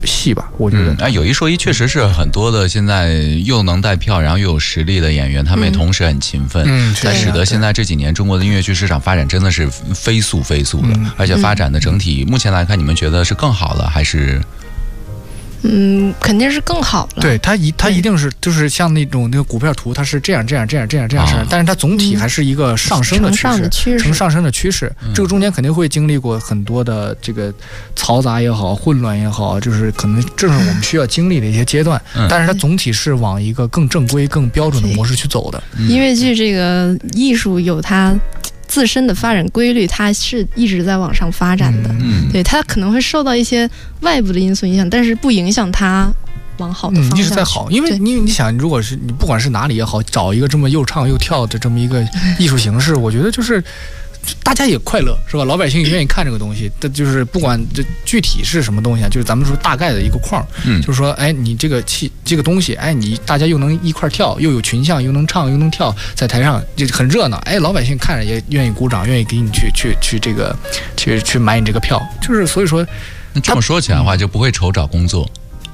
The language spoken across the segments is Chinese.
戏吧，我觉得。 有一说一，确实是很多的现在又能带票，然后又有实力的演员，他们也同时很勤奋，才使得现在这几年中国的音乐剧市场发展真的是飞速的，而且发展的整体目前来看，你们觉得是更好了还是？ 肯定是更好了。 对，它一定是就是像那个股票图，它是这样，但是它总体还是一个上升的趋势，呈上升的趋势。这个中间肯定会经历过很多的这个嘈杂也好，混乱也好，就是可能正是我们需要经历的一些阶段。但是它总体是往一个更正规、更标准的模式去走的。 音乐剧这个艺术有它自身的发展规律，它是一直在往上发展的。对，它可能会受到一些外部的因素影响，但是不影响它往好的方向一直在好。因为你想，如果是你不管是哪里也好，找一个这么又唱又跳的这么一个艺术形式，我觉得就是大家也快乐，是吧？老百姓也愿意看这个东西，就是不管这具体是什么东西啊，就是咱们说大概的一个框，就是说，哎，你这个东西，哎，你大家又能一块跳，又有群像，又能唱又能跳，在台上就很热闹，哎，老百姓看着也愿意鼓掌，愿意给你去买你这个票，就是所以说， 那这么说起来的话，就不会愁找工作。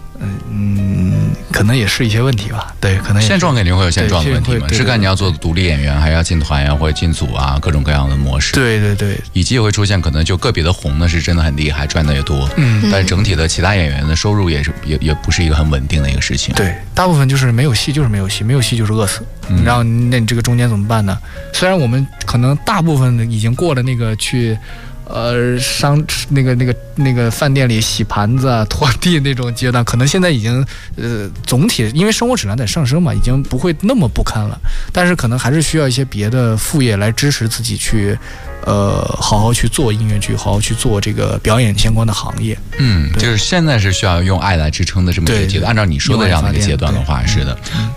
可能也是一些问题吧，对，可能现状肯定会有现状的问题嘛，是看你要做独立演员，还要进团呀，或者进组啊，各种各样的模式。 对， 以及也会出现可能就个别的红的是真的很厉害，赚的也多，但是整体的其他演员的收入也不是一个很稳定的一个事情。 对，大部分就是没有戏就是没有戏，没有戏就是饿死。然后那你这个中间怎么办呢？虽然我们可能大部分已经过了那个去。那个饭店里洗盘子啊、拖地那种阶段，可能现在已经总体因为生活质量在上升嘛，已经不会那么不堪了。但是可能还是需要一些别的副业来支持自己去好好去做音乐剧，好好去做这个表演相关的行业。 就是现在是需要用爱来支撑的这么一个阶段。按照你说的这样的一个阶段的话，是的。